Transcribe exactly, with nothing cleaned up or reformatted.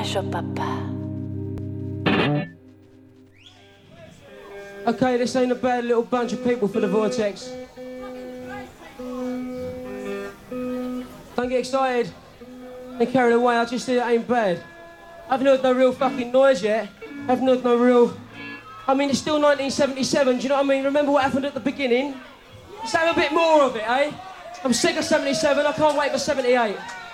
Sergio Papa. Okay, this ain't a bad little bunch of people for the Vortex. Don't get excited and carried away, I just said it ain't bad. I haven't heard no real fucking noise yet. I haven't heard no real... I mean, it's still nineteen seventy-seven, do you know what I mean? Remember what happened at the beginning? Let's have a bit more of it, eh? I'm sick of seventy-seven, I can't wait for seventy-eight.